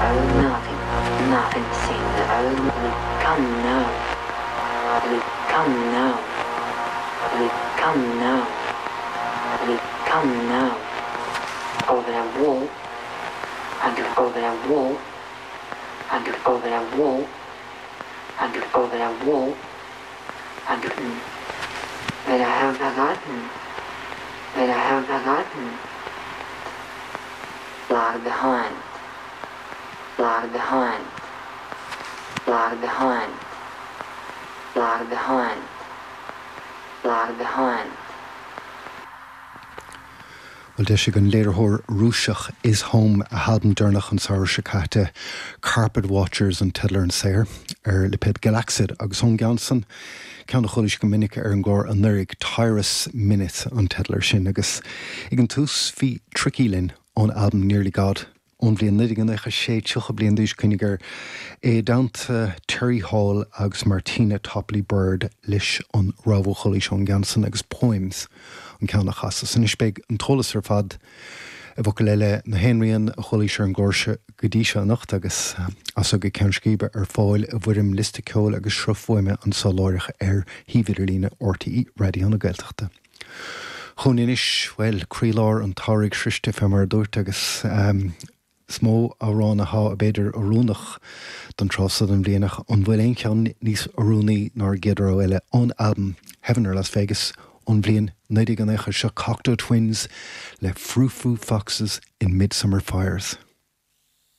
oh nothing, nothing seems oh come now, come now, come now, come now, over that wall, and over that wall, and over that wall, and over that wall, and that I have forgotten, that I have forgotten. Lag behind, lag behind, lag behind, lag behind, lag behind. Well, de sig an léirthóir rúiseach is home a halbam durnach an saoir sicáte Carpet Watchers an Tiddler an Sair le pid galaxid agus hon gansan ceanna cholis go minic an glór an nurig Tyrus Minute an Tiddler sin agus ag an tús fi tricílinn on album Nearly God on bblion nidig an eich sé tucha blion dúis cynnigar dant Terry Hall agus Martina Topley Bird lis on Ravo cholis hon gansan agus poems an ceanna chasa san isbeg an tolas fad a bhocaleile na Henryan a cholis an górse godíse nacht agus as go ceannscíbe fáil a bhuirim liste ceol agus srofóime an sáláirich hívidirlína RTE radio na Gaeltachta. Choninis, well, Creelor an Tárig Shriste femar dúirt agus smó árán a há a beidir a rúnach don trásad an bblianach an bhfuil ein ceann níos arúnaí nar géidir ó eile an album Heaven or Las Vegas an bblion nidig an éair se Cocteau Twins le Frou Frou Foxes in Midsummer Fires.